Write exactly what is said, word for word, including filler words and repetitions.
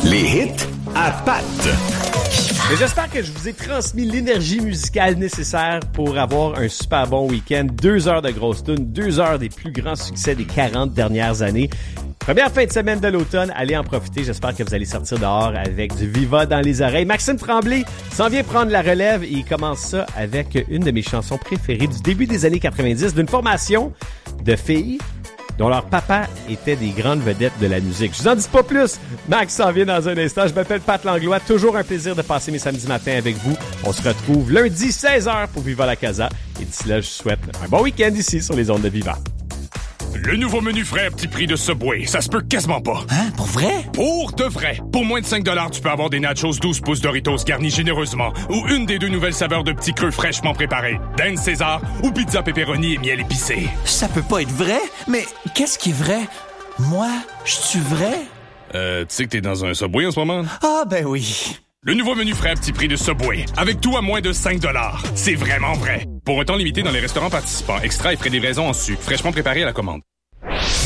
Les hits à Pat. Et j'espère que je vous ai transmis l'énergie musicale nécessaire pour avoir un super bon week-end. Deux heures de grosses tunes, deux heures des plus grands succès des quarante dernières années. Première fin de semaine de l'automne, allez en profiter. J'espère que vous allez sortir dehors avec du Viva dans les oreilles. Maxime Tremblay s'en vient prendre la relève et il commence ça avec une de mes chansons préférées du début des années quatre-vingt-dix d'une formation de filles dont leur papa était des grandes vedettes de la musique. Je vous en dis pas plus. Max s'en vient dans un instant. Je m'appelle Pat Langlois. Toujours un plaisir de passer mes samedis matins avec vous. On se retrouve lundi seize heures pour Viva la Casa. Et d'ici là, je vous souhaite un bon week-end ici sur les ondes de Viva. Le nouveau menu frais à petit prix de Subway, ça se peut quasiment pas. Hein? Pour vrai? Pour de vrai. Pour moins de cinq dollars, tu peux avoir des nachos douze pouces Doritos garnis généreusement ou une des deux nouvelles saveurs de petits creux fraîchement préparés. Dance César ou pizza pepperoni et miel épicé. Ça peut pas être vrai? Mais qu'est-ce qui est vrai? Moi, je suis vrai? Euh, tu sais que t'es dans un Subway en ce moment? Ah, ben oui. Le nouveau menu frais à petit prix de Subway, avec tout à moins de cinq dollars. C'est vraiment vrai. Pour un temps limité dans les restaurants participants, extra et frais de livraison en su, fraîchement préparé à la commande.